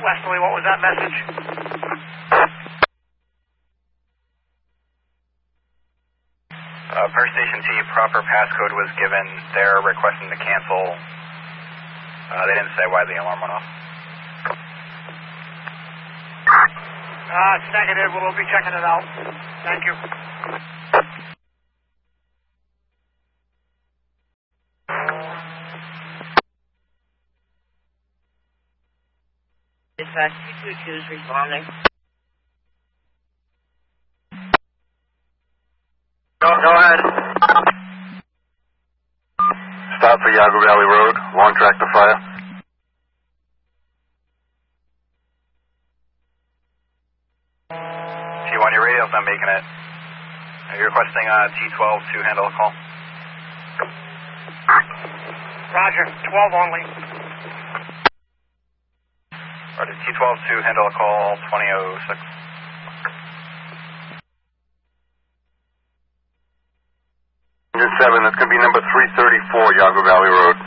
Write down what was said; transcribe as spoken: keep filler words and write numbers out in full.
Westerly, what was that message? Uh, per station T, proper passcode was given. They're requesting to cancel. Uh, they didn't say why the alarm went off. Uh, it's negative. We'll be checking it out. Thank you. Dispatch two two two is responding. Go, go ahead. Stop for Yago Valley Road, long track to fire. T one, your radio's not making it. Are you requesting uh, T twelve to handle a call? Roger, twelve only. Roger, T twelve to handle a call, twenty oh six. Engine seven, that's going to be number three thirty-four, Yago Valley Road.